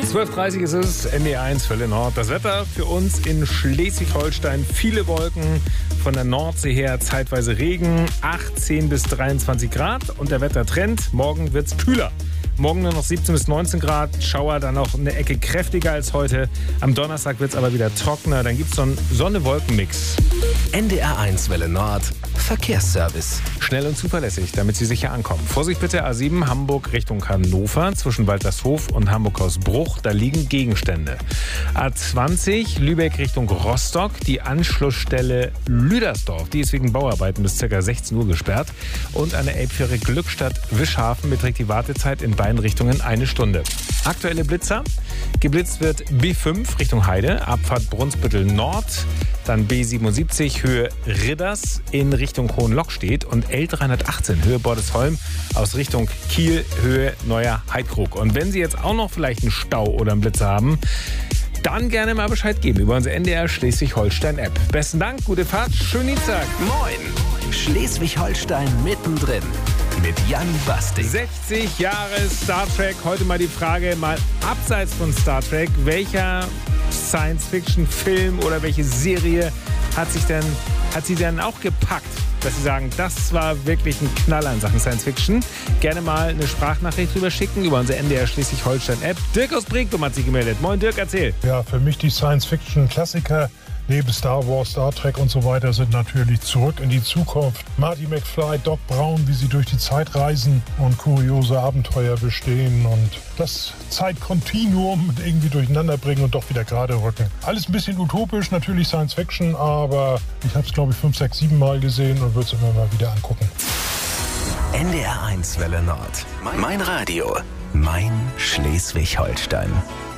12:30 ist es, NDR1 Welle Nord. Das Wetter für uns in Schleswig-Holstein. Viele Wolken, von der Nordsee her zeitweise Regen, 18 bis 23 Grad. Und der Wettertrend, morgen wird's kühler. Morgen nur noch 17 bis 19 Grad, Schauer dann noch eine Ecke kräftiger als heute. Am Donnerstag wird es aber wieder trockener, dann gibt es so einen Sonne-Wolken-Mix. NDR1 Welle Nord, Verkehrsservice. Schnell und zuverlässig, damit Sie sicher ankommen. Vorsicht bitte, A7 Hamburg Richtung Hannover, zwischen Waltershof und Hamburg-Hausbruch, da liegen Gegenstände. A20 Lübeck Richtung Rostock, die Anschlussstelle Lüdersdorf, die ist wegen Bauarbeiten bis ca. 16 Uhr gesperrt. Und an der Elbfähre Glückstadt-Wischhafen beträgt die Wartezeit in beiden Richtungen 1 Stunde. Aktuelle Blitzer. Geblitzt wird B5 Richtung Heide, Abfahrt Brunsbüttel Nord, dann B77 Höhe Ridders in Richtung Hohenlockstedt und L318 Höhe Bordesholm aus Richtung Kiel Höhe Neuer Heidkrug. Und wenn Sie jetzt auch noch vielleicht einen Stau oder einen Blitzer haben, dann gerne mal Bescheid geben über unsere NDR Schleswig-Holstein-App. Besten Dank, gute Fahrt, schönen Dienstag. Moin, Schleswig-Holstein mittendrin mit Jan Bastik. 60 Jahre Star Trek. Heute mal die Frage, mal abseits von Star Trek, welcher Science-Fiction-Film oder welche Serie hat Sie denn auch gepackt, dass Sie sagen, das war wirklich ein Knaller in Sachen Science-Fiction? Gerne mal eine Sprachnachricht drüber schicken über unsere NDR Schleswig-Holstein-App. Dirk aus Bregdom hat sich gemeldet. Moin Dirk, erzähl. Ja, für mich die Science-Fiction-Klassiker neben Star Wars, Star Trek und so weiter sind natürlich Zurück in die Zukunft. Marty McFly, Doc Brown, wie sie durch die Zeit reisen und kuriose Abenteuer bestehen und das Zeitkontinuum irgendwie durcheinander bringen und doch wieder gerade rücken. Alles ein bisschen utopisch, natürlich Science-Fiction, aber ich habe es glaube ich 5, 6, 7 Mal gesehen und würde es immer mal wieder angucken. NDR1 Welle Nord. Mein Radio, mein Schleswig-Holstein.